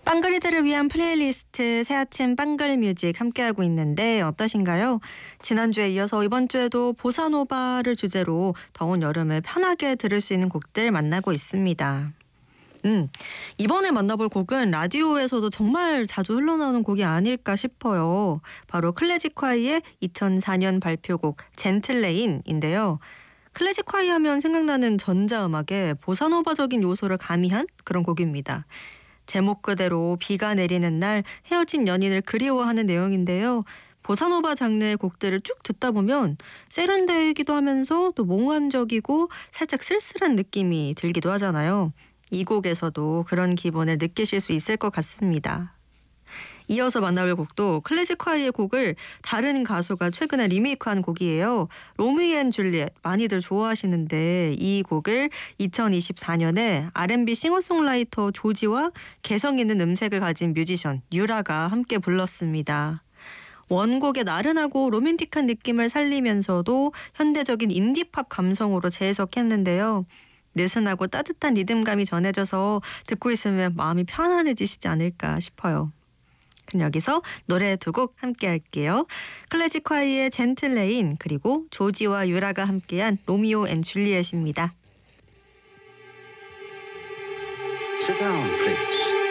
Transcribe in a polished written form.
빵그리들을 위한 플레이리스트 새아침 빵글뮤직 함께하고 있는데 어떠신가요? 지난주에 이어서 이번 주에도 보사노바를 주제로 더운 여름을 편하게 들을 수 있는 곡들 만나고 있습니다. 이번에 만나볼 곡은 라디오에서도 정말 자주 흘러나오는 곡이 아닐까 싶어요. 바로 클래식콰이의 2004년 발표곡 젠틀레인인데요. 클래식콰이 하면 생각나는 전자음악에 보사노바적인 요소를 가미한 그런 곡입니다. 제목 그대로 비가 내리는 날 헤어진 연인을 그리워하는 내용인데요. 보사노바 장르의 곡들을 쭉 듣다 보면 세련되기도 하면서 또 몽환적이고 살짝 쓸쓸한 느낌이 들기도 하잖아요. 이 곡에서도 그런 기분을 느끼실 수 있을 것 같습니다. 이어서 만나볼 곡도 클래식콰이의 곡을 다른 가수가 최근에 리메이크한 곡이에요. 로미오 앤 줄리엣 많이들 좋아하시는데 이 곡을 2024년에 R&B 싱어송라이터 조지와 개성 있는 음색을 가진 뮤지션 유라가 함께 불렀습니다. 원곡의 나른하고 로맨틱한 느낌을 살리면서도 현대적인 인디팝 감성으로 재해석했는데요. 느슨하고 따뜻한 리듬감이 전해져서 듣고 있으면 마음이 편안해지시지 않을까 싶어요. 그럼 여기서 노래 두 곡 함께 할게요. 클래식콰이의 젠틀레인 그리고 조지와 유라가 함께한 로미오 앤 줄리엣입니다. Sit down, please.